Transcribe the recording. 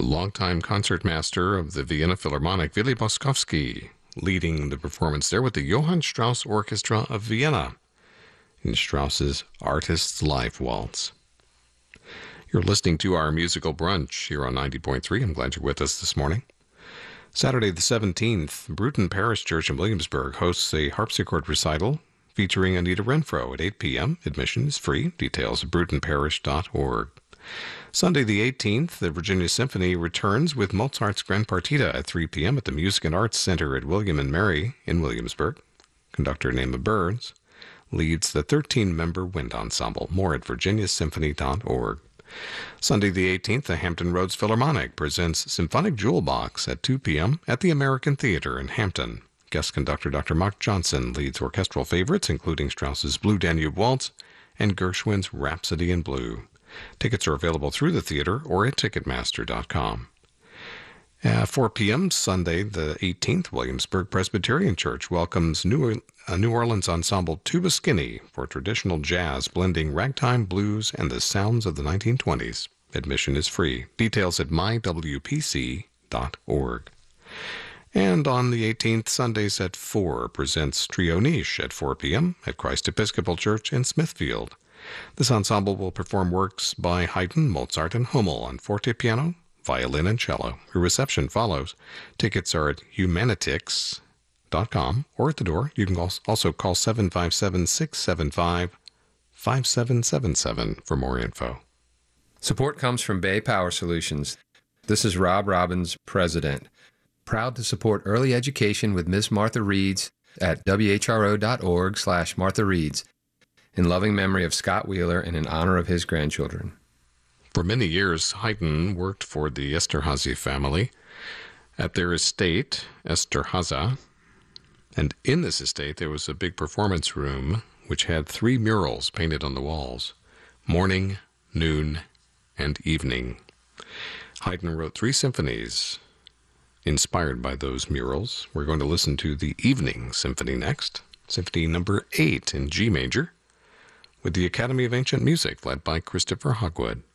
longtime concertmaster of the Vienna Philharmonic, Willy Boskowski, leading the performance there with the Johann Strauss Orchestra of Vienna in Strauss's Artist's Life Waltz. You're listening to our musical brunch here on 90.3. I'm glad you're with us this morning. Saturday the 17th, Bruton Parish Church in Williamsburg hosts a harpsichord recital featuring Anita Renfro at 8 p.m. Admission is free. Details at brutonparish.org. Sunday the 18th, the Virginia Symphony returns with Mozart's Grand Partita at 3 p.m. at the Music and Arts Center at William and Mary in Williamsburg. Conductor Nema Burns leads the 13-member wind ensemble. More at virginiasymphony.org. Sunday the 18th, the Hampton Roads Philharmonic presents Symphonic Jewel Box at 2 p.m. at the American Theater in Hampton. Guest conductor Dr. Mark Johnson leads orchestral favorites, including Strauss's Blue Danube Waltz and Gershwin's Rhapsody in Blue. Tickets are available through the theater or at Ticketmaster.com. At 4 p.m. Sunday the 18th, Williamsburg Presbyterian Church welcomes New Orleans ensemble Tuba Skinny for traditional jazz blending ragtime, blues, and the sounds of the 1920s. Admission is free. Details at mywpc.org. And on the 18th, Sundays at 4 presents Trio Niche at 4 p.m. at Christ Episcopal Church in Smithfield. This ensemble will perform works by Haydn, Mozart, and Hummel on forte piano, violin, and cello. A reception follows. Tickets are at humanitix.com or at the door. You can also call 757-675-5777 for more info. Support comes from Bay Power Solutions. This is Rob Robbins, President. Proud to support early education with Ms. Martha Reeds at whro.org/Martha Reeds, in loving memory of Scott Wheeler and in honor of his grandchildren. For many years, Haydn worked for the Esterhazy family at their estate, Esterhaza. And in this estate, there was a big performance room which had 3 murals painted on the walls: morning, noon, and evening. Haydn wrote 3 symphonies inspired by those murals. We're going to listen to the Evening Symphony next, Symphony number 8 in G major, with the Academy of Ancient Music led by Christopher Hogwood.